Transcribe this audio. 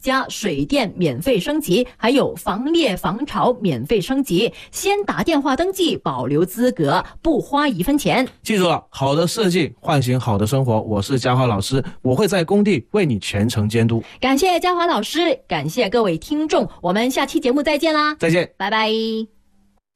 加水电免费升级，还有防裂防潮免费升级。先打电话登记，保留资格，不花1分钱。 记住了，好的设计唤醒好的生活。我是嘉华老师，我会在工地为你全程监督。 感谢嘉华老师，感谢各位听众，我们下期节目再见啦！ 再见， 拜拜。